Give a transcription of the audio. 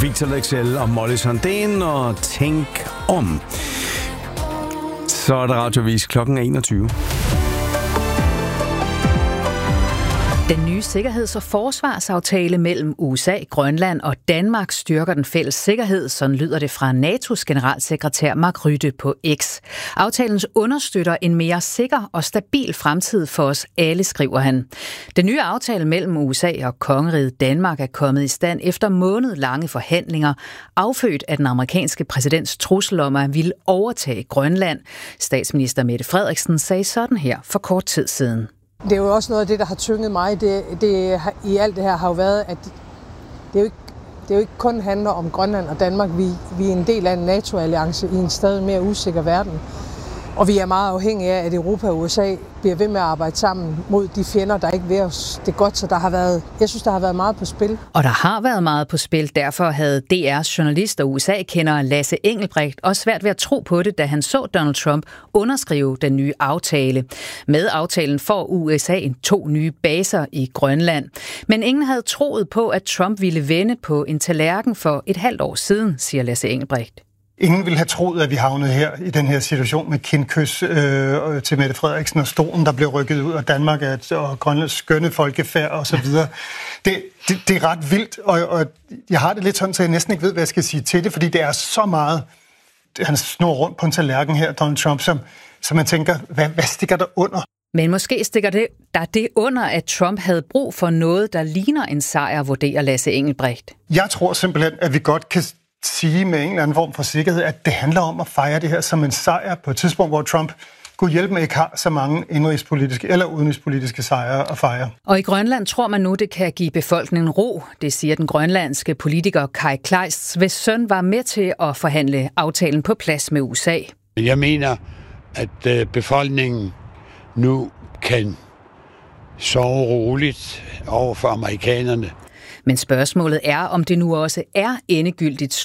Victor Lexell og Molly Sandén og Tænk om. Så er der radiovis klokken 21. Den nye sikkerheds- og forsvarsaftale mellem USA, Grønland og Danmark styrker den fælles sikkerhed, sådan lyder det fra NATO's generalsekretær Mark Rutte på X. Aftalen understøtter en mere sikker og stabil fremtid for os alle, skriver han. Den nye aftale mellem USA og kongeriget Danmark er kommet i stand efter månedlange forhandlinger, affødt af den amerikanske præsidents trussel om at ville overtage Grønland. Statsminister Mette Frederiksen sagde sådan her for kort tid siden. Det er jo også noget af det, der har tynget mig i alt det her, har jo været, at det jo ikke kun handler om Grønland og Danmark. Vi er en del af en NATO-alliance i en stadig mere usikker verden. Og vi er meget afhængige af, at Europa og USA bliver ved med at arbejde sammen mod de fjender, der ikke vil os det godt. Så jeg synes, der har været meget på spil. Og der har været meget på spil. Derfor havde DR's journalist og USA-kender Lasse Engelbrecht også svært ved at tro på det, da han så Donald Trump underskrive den nye aftale. Med aftalen får USA 2 nye baser i Grønland. Men ingen havde troet på, at Trump ville vende på en tallerken for et halvt år siden, siger Lasse Engelbrecht. Ingen ville have troet, at vi havnede her i den her situation med kindkys til Mette Frederiksen og stolen, der blev rykket ud af Danmark og Grønlands skønne folkefærd og så videre. Det er ret vildt, og jeg har det lidt sådan, så jeg næsten ikke ved, hvad jeg skal sige til det, fordi det er så meget, han snor rundt på en tallerken her, Donald Trump, som man tænker, hvad stikker der under? Men måske stikker det under, at Trump havde brug for noget, der ligner en sejr, vurderer Lasse Engelbrecht. Jeg tror simpelthen, at vi godt kan sige med en eller anden form for sikkerhed, at det handler om at fejre det her som en sejr på et tidspunkt, hvor Trump kunne hjælpe med ikke har så mange indrigspolitiske eller udenrigspolitiske sejre at fejre. Og i Grønland tror man nu, det kan give befolkningen ro. Det siger den grønlandske politiker Kai Kleist, hvis søn var med til at forhandle aftalen på plads med USA. Jeg mener, at befolkningen nu kan sove roligt over for amerikanerne. Men spørgsmålet er, om det nu også er endegyldigt